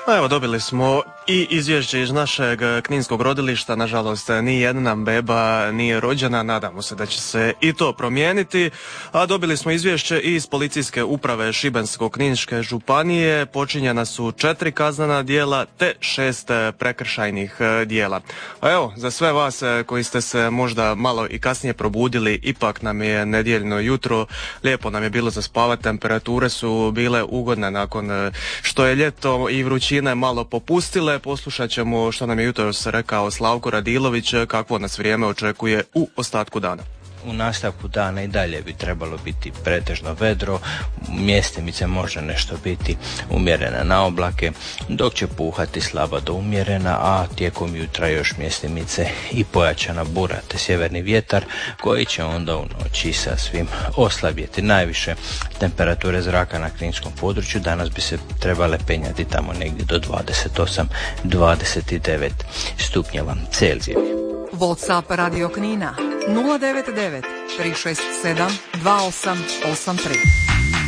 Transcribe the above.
A evo, dobili smo i izvješće iz našeg kninskog rodilišta. Nažalost, ni jedna beba nije rođena, nadamo se da će se i to promijeniti. A dobili smo izvješće i iz policijske uprave Šibensko-kninske županije. Počinjena su 4 kaznena djela te 6 prekršajnih djela. A evo, za sve vas koji ste se možda malo i kasnije probudili, ipak nam je nedjeljno jutro, lijepo nam je bilo za spavat, temperature su bile ugodne nakon što je ljeto i vrućine malo popustile. Poslušat ćemo što nam je jutros rekao Slavko Radilović, kakvo nas vrijeme očekuje u ostatku dana. U nastavku dana i dalje bi trebalo biti pretežno vedro, mjestimice može nešto biti umjerena na oblake, dok će puhati slaba do umjerena, a tijekom jutra još mjestimice i pojačana bura te sjeverni vjetar koji će onda u noći sa svim oslabjeti. Najviše temperature zraka na kninskom području danas bi se trebale penjati tamo negdje do 28-29 stupnjeva Celzija. WhatsApp Radio Knina 099 367 2883.